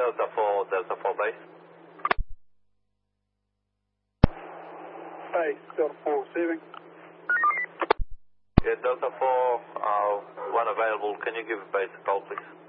Delta 4 base. Base, Delta 4, receiving. Yeah, Delta 4, one available. Can you give base a call, please?